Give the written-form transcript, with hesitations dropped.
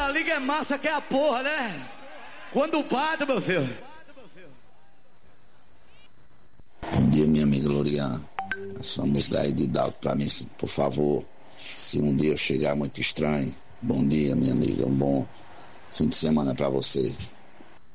La Liga é massa que é a porra, né? Quando bate, meu filho. Bom dia, minha amiga Loriana. A sua música aí de Dalton pra mim, por favor. Se um dia eu chegar muito estranho. Bom dia, minha amiga. Um bom fim de semana pra você.